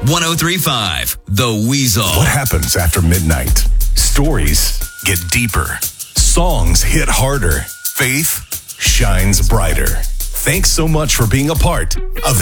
103.5 The Weasel. What happens after midnight? Stories get deeper. Songs hit harder. Faith shines brighter. Thanks so much for being a part of the